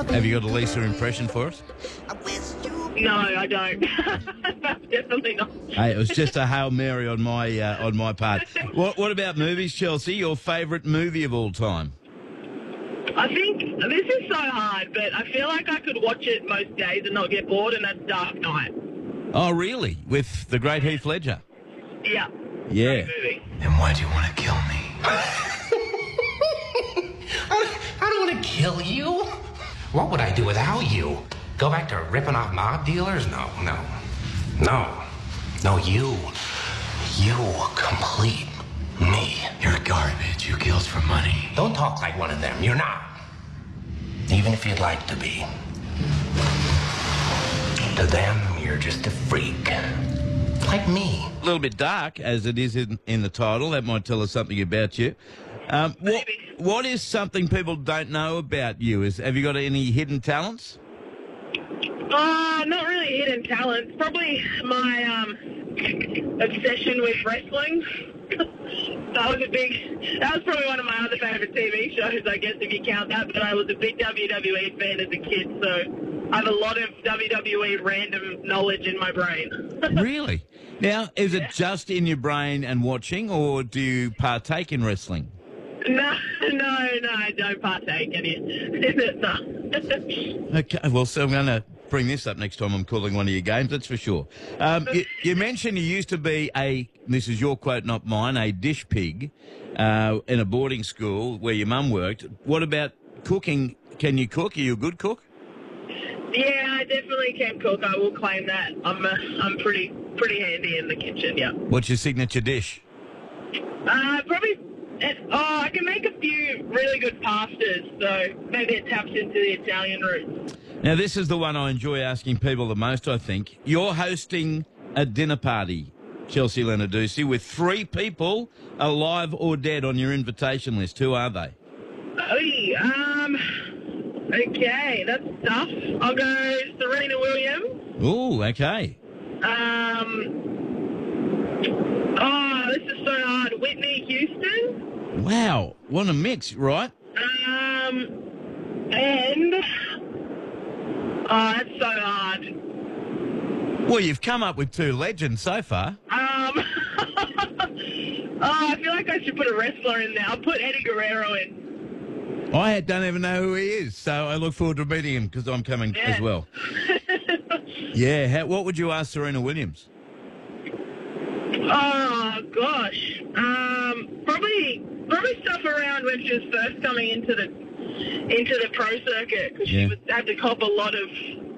Have you got a Lisa impression for us? No, I don't. Definitely not. Hey, it was just a Hail Mary on my part. What about movies, Chelsea? Your favourite movie of all time? I think this is so hard, but I feel like I could watch it most days and not get bored, and that's Dark Knight. Oh, really? With the great Heath Ledger? Yeah. Yeah. Great movie. And why do you want to kill me? I don't want to kill you. What would I do without you? Go back to ripping off mob dealers? No. No, you. You complete me. You're garbage. You kills for money. Don't talk like one of them. You're not. Even if you'd like to be. To them, you're just a freak. Like me. A little bit dark, as it is in the title. That might tell us something about you. What is something people don't know about you? Have you got any hidden talents? Not really hidden talents. Probably my obsession with wrestling. That was probably one of my other favourite TV shows, I guess, if you count that. But I was a big WWE fan as a kid, so I have a lot of WWE random knowledge in my brain. Really? Now, is it just in your brain and watching, or do you partake in wrestling? No, I don't partake in it. No. Okay, well, so I'm going to bring this up next time I'm calling one of your games, that's for sure. You mentioned you used to be this is your quote, not mine, a dish pig in a boarding school where your mum worked. What about cooking? Can you cook? Are you a good cook? Yeah, I definitely can cook. I will claim that. I'm pretty handy in the kitchen, yeah. What's your signature dish? Probably... I can make a few really good pastas, so maybe it taps into the Italian roots. Now, this is the one I enjoy asking people the most, I think. You're hosting a dinner party, Chelsea Lenadusi, with 3 people, alive or dead, on your invitation list. Who are they? Okay, that's tough. I'll go Serena Williams. Ooh, okay. This is so hard. Whitney Houston. Wow, what a mix, right? And... that's so hard. Well, you've come up with 2 legends so far. I feel like I should put a wrestler in there. I'll put Eddie Guerrero in. I don't even know who he is, so I look forward to meeting him because I'm coming as well. Yeah, what would you ask Serena Williams? Oh, gosh. Probably stuff around when she was first coming into the pro circuit, because she had to cop a lot of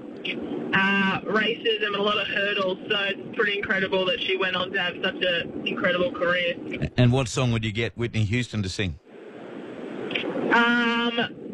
racism and a lot of hurdles, so it's pretty incredible that she went on to have such an incredible career. And what song would you get Whitney Houston to sing?